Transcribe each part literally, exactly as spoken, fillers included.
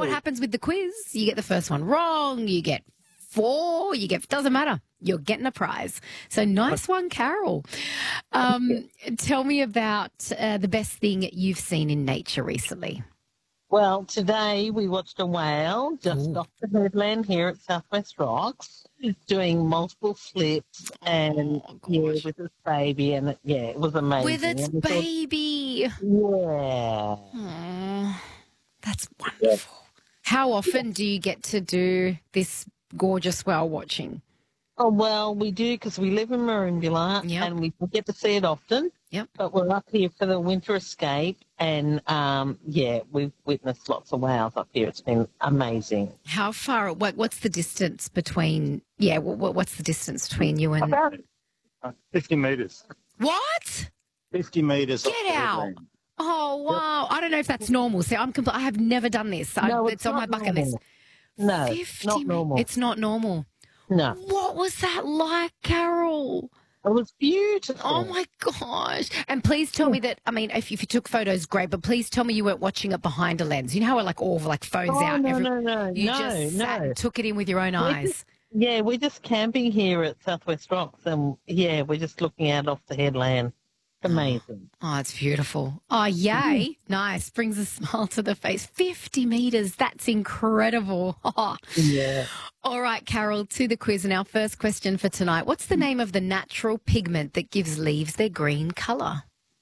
what happens with the quiz. You get the first one wrong, you get four, you get, doesn't matter. You're getting a prize. So nice one, Carol. Um, tell me about uh, the best thing you've seen in nature recently. Well, today we watched a whale just Ooh. off the headland here at Southwest Rocks, doing multiple flips and Oh, yeah, gosh. with its baby, and it, yeah, it was amazing. With its And we thought, baby. yeah. Aw, that's wonderful. How often do you get to do this gorgeous whale watching? Oh, well, we do because we live in Merimbula Yep. and we don't get to see it often. Yep. But we're up here for the winter escape, and um, yeah, we've witnessed lots of whales up here. It's been amazing. How far, what, what's the distance between, yeah, what, what's the distance between you and... About uh, fifty metres. What? fifty metres. Get out. Oh, wow. I don't know if that's normal. See, I'm compl- I have never done this. I, No, it's, it's on my not bucket normal. list. No, fifty not normal. It's not normal. No, What was that like, Carol? it was beautiful. Oh, my gosh. And please tell me that, I mean, if, if you took photos, great, but please tell me you weren't watching it behind a lens. You know how we're like all like phones Oh, out? no, every- no, no, You no, just sat no. and took it in with your own We're eyes. just- yeah, we're just camping here at Southwest Rocks, and yeah, we're just looking out off the headland. It's amazing. Oh, it's beautiful. Oh, yay. Nice. Brings a smile to the face. fifty metres. That's incredible. Oh. Yeah. All right, Carol, to the quiz. And our first question for tonight. What's the name of the natural pigment that gives leaves their green colour?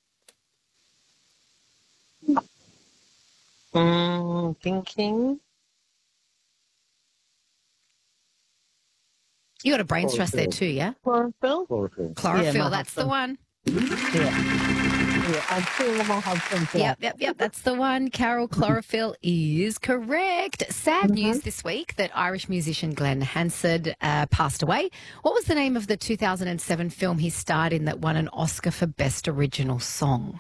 Mm, thinking. You got a brain stress there too, yeah? Chlorophyll? Chlorophyll. Chlorophyll, Yeah, my that's the husband. one. Yeah. Yeah, I'm sure my husband. Yep, yep, yep. That's the one. Carol, chlorophyll is correct. Sad Mm-hmm. news this week that Irish musician Glenn Hansard uh, passed away. What was the name of the two thousand seven film he starred in that won an Oscar for Best Original Song?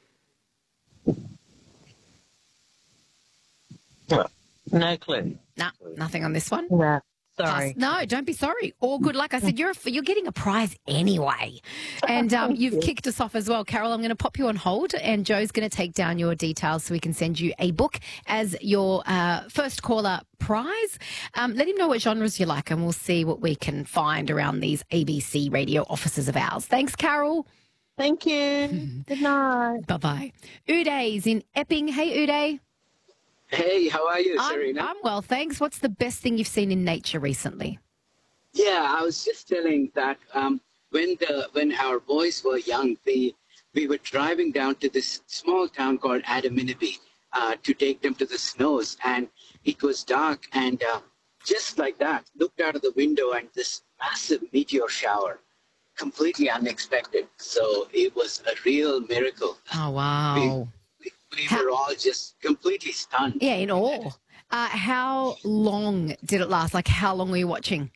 No clue. Nah, nothing on this one. No, sorry. Pass. No, don't be sorry. All good. Like I said, you're you're getting a prize anyway. And um, you've kicked us off as well. Carol, I'm going to pop you on hold and Joe's going to take down your details so we can send you a book as your uh, first caller prize. Um, let him know what genres you like and we'll see what we can find around these A B C radio offices of ours. Thanks, Carol. Thank you. Good night. Bye-bye. Uday's in Epping. Hey, Uday. Hey, how are you, I'm, Serena? I'm well, thanks. What's the best thing you've seen in nature recently? Yeah, I was just telling that um, when the when our boys were young, we we were driving down to this small town called Adaminaby uh, to take them to the snows, and it was dark, and uh, just like that, looked out of the window, and this massive meteor shower, completely unexpected. So it was a real miracle. Oh, wow. We, we How- were all just completely stunned. Yeah, in awe. Uh, how long did it last? Like, how long were you watching?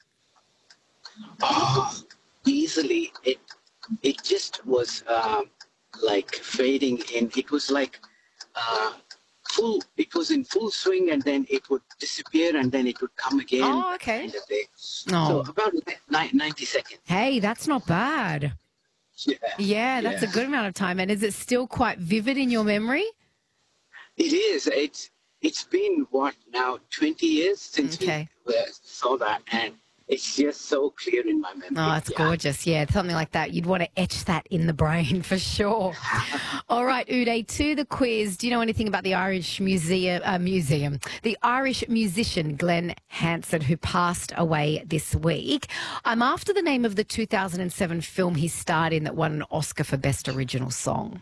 Oh, easily. It it just was uh, like fading in. It was like uh, full. It was in full swing, and then it would disappear, and then it would come again. Oh, okay. Kind of thing. Oh. So about ni- ninety seconds. Hey, that's not bad. Yeah. Yeah, that's Yeah. a good amount of time. And is it still quite vivid in your memory? It is. It's it's been what now twenty years since Okay. we uh, saw that, and it's just so clear in my memory. Oh, it's Yeah. gorgeous. Yeah, something like that. You'd want to etch that in the brain for sure. All right, Uday, to the quiz. Do you know anything about the Irish museum? Uh, museum, the Irish musician Glenn Hansard, who passed away this week? I'm after the name of the two thousand seven film he starred in that won an Oscar for Best Original Song.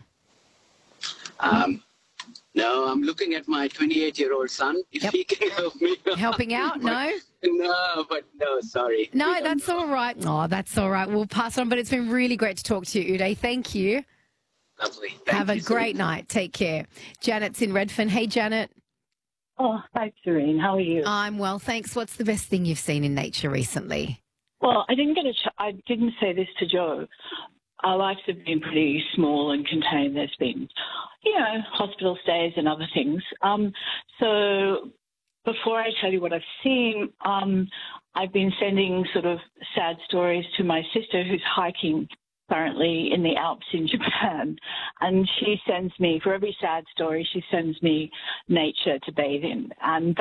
Um, no, I'm looking at my twenty-eight-year-old son. If Yep. he can help me. Helping out? No? No, but no, sorry. We No, don't that's know. all right. Oh, that's all right. We'll pass on. But it's been really great to talk to you, Uday. Thank you. Lovely. Thank Have a you, great Serena. night. Take care. Janet's in Redfern. Hey, Janet. Oh, hi, Serene. How are you? I'm well, thanks. What's the best thing you've seen in nature recently? well, I didn't get a. Ch- I didn't say this to Joe. Our lives have been pretty small and contained. There's been, you know, hospital stays and other things. Um, so before I tell you what I've seen, um, I've been sending sort of sad stories to my sister who's hiking currently in the Alps in Japan. And she sends me, for every sad story, she sends me nature to bathe in. And